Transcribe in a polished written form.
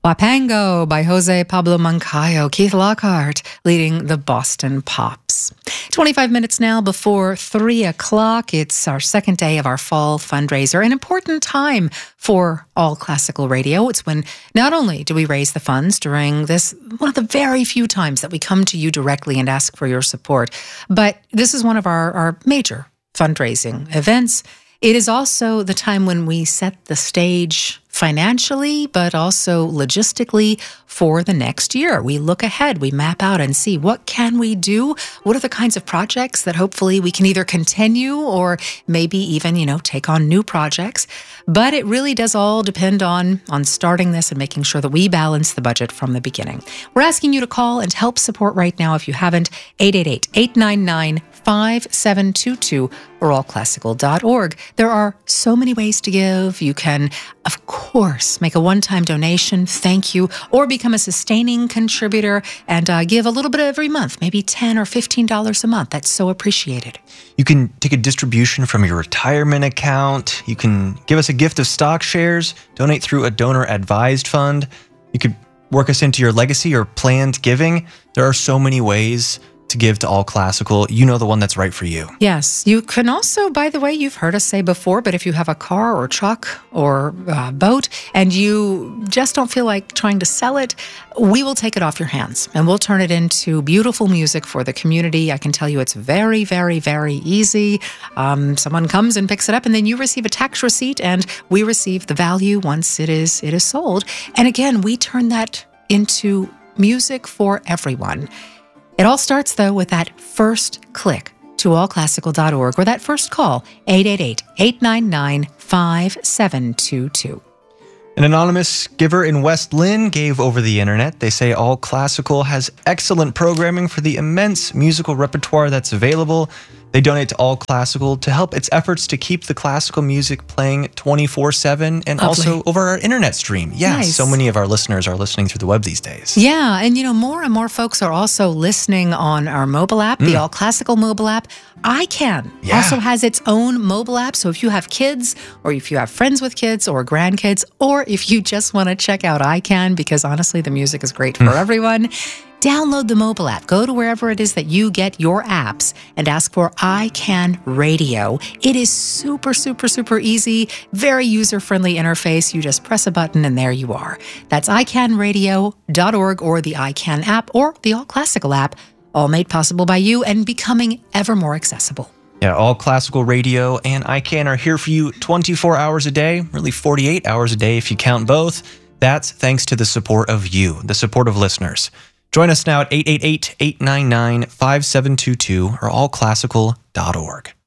Wapango by Jose Pablo Moncayo, Keith Lockhart leading the Boston Pops. 25 minutes now before 3 o'clock. It's our second day of our fall fundraiser, an important time for All Classical Radio. It's when not only do we raise the funds during this, one of the very few times that we come to you directly and ask for your support, but this is one of our major fundraising events. It is also the time when we set the stage financially, but also logistically for the next year. We look ahead, we map out and see what can we do? What are the kinds of projects that hopefully we can either continue or maybe even, take on new projects. But it really does all depend on starting this and making sure that we balance the budget from the beginning. We're asking you to call and help support right now if you haven't, 888-899-5722 or allclassical.org. There are so many ways to give. You can, of course, make a one-time donation, thank you, or become a sustaining contributor and give a little bit every month, maybe $10 or $15 a month. That's so appreciated. You can take a distribution from your retirement account. You can give us a gift of stock shares, donate through a donor-advised fund. You could work us into your legacy or planned giving. There are so many ways to give to All Classical. You know the one that's right for you. Yes. You can also, by the way, you've heard us say before, but if you have a car or truck or boat and you just don't feel like trying to sell it, we will take it off your hands and we'll turn it into beautiful music for the community. I can tell you it's very, very, very easy. Someone comes and picks it up and then you receive a tax receipt and we receive the value once it is sold. And again, we turn that into music for everyone. It all starts, though, with that first click to allclassical.org or that first call, 888-899-5722. An anonymous giver in West Lynn gave over the internet. They say All Classical has excellent programming for the immense musical repertoire that's available. They donate to All Classical to help its efforts to keep the classical music playing 24/7 and also over our internet stream. Yeah, nice. So many of our listeners are listening through the web these days. Yeah, and more and more folks are also listening on our mobile app, the All Classical mobile app. iCan also has its own mobile app, so if you have kids or if you have friends with kids or grandkids, or if you just want to check out iCan, because honestly the music is great for everyone, download the mobile app. Go to wherever it is that you get your apps and ask for iCan Radio. It is super, super, super easy, very user-friendly interface. You just press a button and there you are. That's iCanRadio.org or the iCan app or the All Classical app, all made possible by you and becoming ever more accessible. Yeah, All Classical Radio and iCan are here for you 24 hours a day, really 48 hours a day if you count both. That's thanks to the support of you, the support of listeners. Join us now at 888-899-5722 or allclassical.org.